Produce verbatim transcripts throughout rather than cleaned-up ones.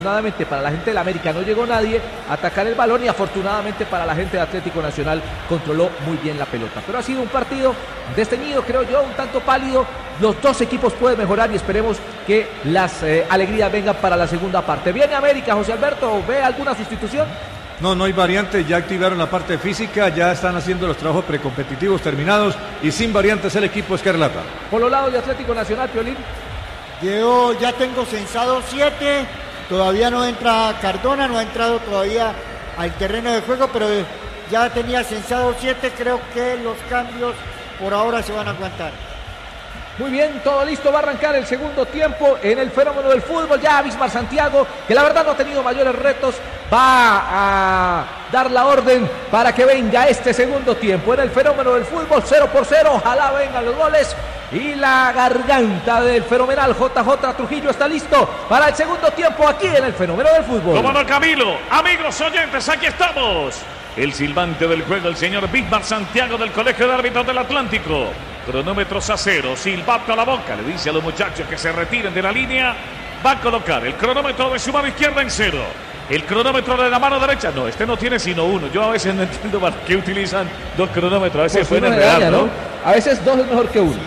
Afortunadamente para la gente del América no llegó nadie a atacar el balón y afortunadamente para la gente de Atlético Nacional controló muy bien la pelota. Pero ha sido un partido desteñido, creo yo, un tanto pálido. Los dos equipos pueden mejorar y esperemos que las eh, alegrías vengan para la segunda parte. ¿Viene América, José Alberto? ¿Ve alguna sustitución? No, no hay variantes, ya activaron la parte física, ya están haciendo los trabajos precompetitivos terminados y sin variantes el equipo Escarlata. Por los lados de Atlético Nacional, Piolín. Yo ya tengo censado siete. Todavía no entra Cardona, no ha entrado todavía al terreno de juego, pero ya tenía censado siete, creo que los cambios por ahora se van a aguantar. Muy bien, todo listo, va a arrancar el segundo tiempo en el fenómeno del fútbol. Ya Bismar Santiago, que la verdad no ha tenido mayores retos, va a dar la orden para que venga este segundo tiempo en el fenómeno del fútbol. Cero por cero, ojalá vengan los goles. Y la garganta del fenomenal J J Trujillo está listo para el segundo tiempo aquí en el fenómeno del fútbol. Como no, Camilo, amigos oyentes, aquí estamos. El silbante del juego, el señor Bismar Santiago del Colegio de Árbitros del Atlántico. Cronómetros a cero, silbato a la boca, le dice a los muchachos que se retiren de la línea. Va a colocar el cronómetro de su mano izquierda en cero. El cronómetro de la mano derecha, no, este no tiene sino uno. Yo a veces no entiendo para qué utilizan dos cronómetros. A veces pues pueden enredar, ¿no? A veces dos es mejor que uno.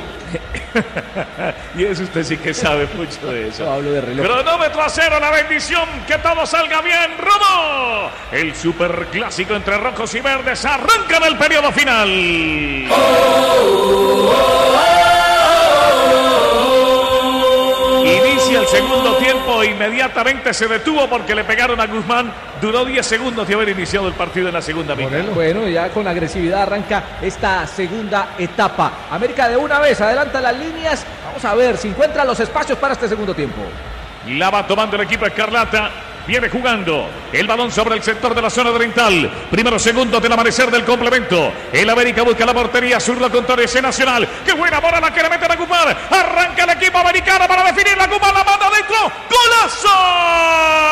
Y eso usted sí que sabe mucho de eso. Yo hablo de reloj. Cronómetro a cero, la bendición, que todo salga bien. ¡Rumbo! El superclásico entre rojos y verdes arranca en el periodo final. Oh, oh, oh, oh. Inicia el segundo tiempo, inmediatamente se detuvo porque le pegaron a Guzmán. Duró diez segundos de haber iniciado el partido en la segunda mitad. Bueno, ya con agresividad arranca esta segunda etapa. América de una vez adelanta las líneas. Vamos a ver si encuentra los espacios para este segundo tiempo. La va tomando el equipo Escarlata. Viene jugando el balón sobre el sector de la zona oriental. Primeros segundos del amanecer del complemento. El América busca la portería. Zurdo con Torres Nacional. ¡Qué buena bola la que le meten a Guzmán! Arranca el equipo americano para definir la Guzmán. La manda adentro. ¡Golazo!